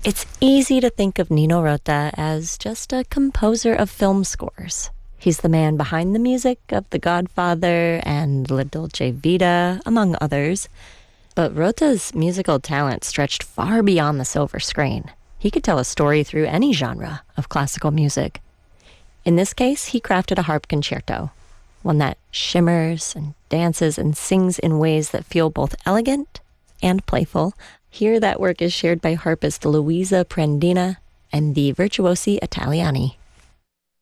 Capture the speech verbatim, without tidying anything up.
It's easy to think of Nino Rota as just a composer of film scores. He's the man behind the music of The Godfather and La Dolce Vita, among others. But Rota's musical talent stretched far beyond the silver screen. He could tell a story through any genre of classical music. In this case, he crafted a harp concerto, one that shimmers and dances and sings in ways that feel both elegant and playful. Here, that work is shared by harpist Luisa Prandina and the Virtuosi Italiani.